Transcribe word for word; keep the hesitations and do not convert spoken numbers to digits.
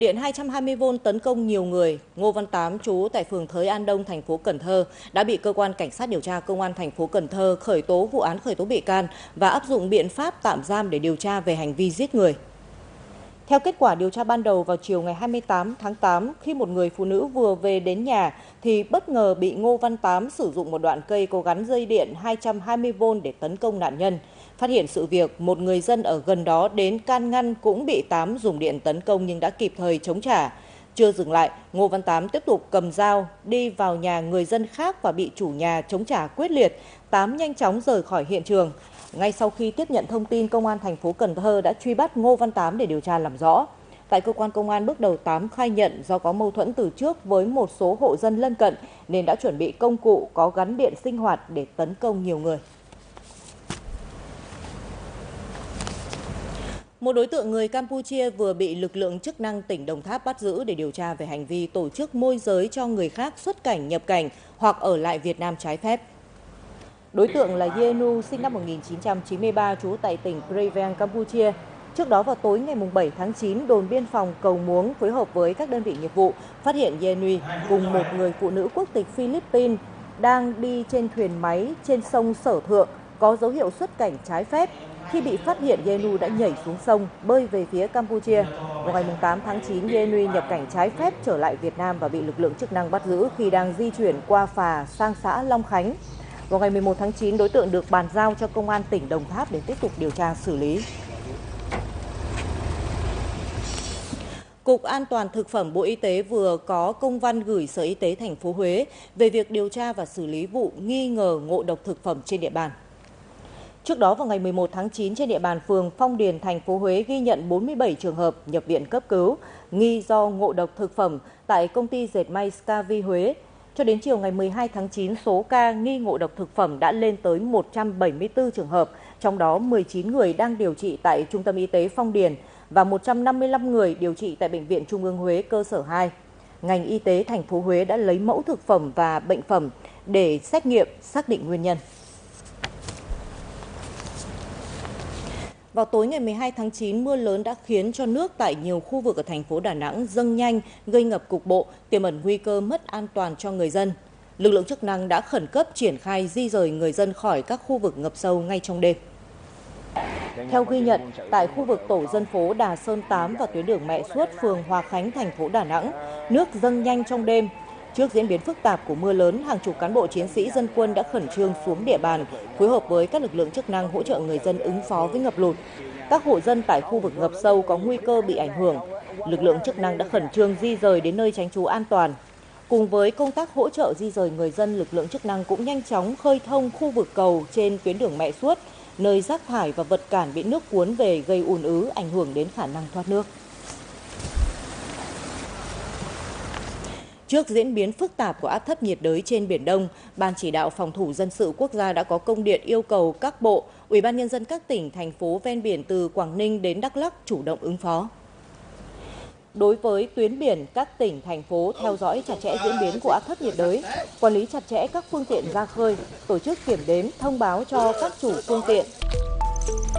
Điện hai trăm hai mươi vôn tấn công nhiều người, Ngô Văn Tám trú tại phường Thới An Đông, thành phố Cần Thơ đã bị cơ quan cảnh sát điều tra công an thành phố Cần Thơ khởi tố vụ án khởi tố bị can và áp dụng biện pháp tạm giam để điều tra về hành vi giết người. Theo kết quả điều tra ban đầu, vào chiều ngày hai mươi tám tháng tám, khi một người phụ nữ vừa về đến nhà thì bất ngờ bị Ngô Văn Tám sử dụng một đoạn cây có gắn dây điện hai trăm hai mươi vôn để tấn công nạn nhân. Phát hiện sự việc, một người dân ở gần đó đến can ngăn cũng bị Tám dùng điện tấn công nhưng đã kịp thời chống trả. Chưa dừng lại, Ngô Văn Tám tiếp tục cầm dao đi vào nhà người dân khác và bị chủ nhà chống trả quyết liệt. Tám nhanh chóng rời khỏi hiện trường. Ngay sau khi tiếp nhận thông tin, công an thành phố Cần Thơ đã truy bắt Ngô Văn Tám để điều tra làm rõ. Tại cơ quan công an, bước đầu Tám khai nhận do có mâu thuẫn từ trước với một số hộ dân lân cận nên đã chuẩn bị công cụ có gắn điện sinh hoạt để tấn công nhiều người. Một đối tượng người Campuchia vừa bị lực lượng chức năng tỉnh Đồng Tháp bắt giữ để điều tra về hành vi tổ chức môi giới cho người khác xuất cảnh, nhập cảnh hoặc ở lại Việt Nam trái phép. Đối tượng là Yenu, sinh năm một nghìn chín trăm chín mươi ba, trú tại tỉnh Preven, Campuchia. Trước đó vào tối ngày bảy tháng chín, đồn biên phòng Cầu Muống phối hợp với các đơn vị nghiệp vụ phát hiện Yenu cùng một người phụ nữ quốc tịch Philippines đang đi trên thuyền máy trên sông Sở Thượng có dấu hiệu xuất cảnh trái phép. Khi bị phát hiện, Yenu đã nhảy xuống sông bơi về phía Campuchia. Vào ngày tám tháng chín, Yenu nhập cảnh trái phép trở lại Việt Nam và bị lực lượng chức năng bắt giữ khi đang di chuyển qua phà sang xã Long Khánh. Vào ngày mười một tháng chín, đối tượng được bàn giao cho công an tỉnh Đồng Tháp để tiếp tục điều tra xử lý. Cục An toàn thực phẩm Bộ Y tế vừa có công văn gửi Sở Y tế thành phố Huế về việc điều tra và xử lý vụ nghi ngờ ngộ độc thực phẩm trên địa bàn. Trước đó vào ngày mười một tháng chín, trên địa bàn phường Phong Điền, thành phố Huế ghi nhận bốn mươi bảy trường hợp nhập viện cấp cứu nghi do ngộ độc thực phẩm tại công ty dệt may Scavi Huế. Cho đến chiều ngày mười hai tháng chín, số ca nghi ngộ độc thực phẩm đã lên tới một trăm bảy mươi tư trường hợp, trong đó mười chín người đang điều trị tại Trung tâm Y tế Phong Điền và một trăm năm mươi lăm người điều trị tại Bệnh viện Trung ương Huế cơ sở hai. Ngành y tế thành phố Huế đã lấy mẫu thực phẩm và bệnh phẩm để xét nghiệm xác định nguyên nhân. Vào tối ngày mười hai tháng chín, mưa lớn đã khiến cho nước tại nhiều khu vực ở thành phố Đà Nẵng dâng nhanh, gây ngập cục bộ, tiềm ẩn nguy cơ mất an toàn cho người dân. Lực lượng chức năng đã khẩn cấp triển khai di rời người dân khỏi các khu vực ngập sâu ngay trong đêm. Theo ghi nhận, tại khu vực tổ dân phố Đà Sơn tám và tuyến đường Mẹ Suốt, phường Hòa Khánh, thành phố Đà Nẵng, nước dâng nhanh trong đêm. Trước diễn biến phức tạp của mưa lớn, hàng chục cán bộ chiến sĩ dân quân đã khẩn trương xuống địa bàn, phối hợp với các lực lượng chức năng hỗ trợ người dân ứng phó với ngập lụt. Các hộ dân tại khu vực ngập sâu có nguy cơ bị ảnh hưởng. Lực lượng chức năng đã khẩn trương di rời đến nơi tránh trú an toàn. Cùng với công tác hỗ trợ di rời người dân, lực lượng chức năng cũng nhanh chóng khơi thông khu vực cầu trên tuyến đường Mẹ Suốt, nơi rác thải và vật cản bị nước cuốn về gây ùn ứ, ảnh hưởng đến khả năng thoát nước. Trước diễn biến phức tạp của áp thấp nhiệt đới trên Biển Đông, Ban Chỉ đạo Phòng thủ Dân sự Quốc gia đã có công điện yêu cầu các bộ, Ủy ban Nhân dân các tỉnh, thành phố ven biển từ Quảng Ninh đến Đắk Lắk chủ động ứng phó. Đối với tuyến biển, các tỉnh, thành phố theo dõi chặt chẽ diễn biến của áp thấp nhiệt đới, quản lý chặt chẽ các phương tiện ra khơi, tổ chức kiểm đếm, thông báo cho các chủ phương tiện